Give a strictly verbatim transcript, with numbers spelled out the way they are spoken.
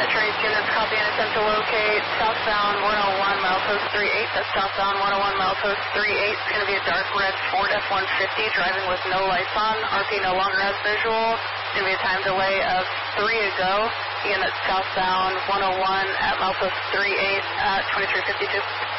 Trace units copy and attempt to locate southbound one oh one milepost three eight. That's southbound one oh one milepost three eight. It's going to be a dark red Ford F one fifty driving with no lights on. R P no longer has visual. It's going to be a time delay of three to go. Again, that's southbound one oh one at milepost three eight at twenty-three fifty-two.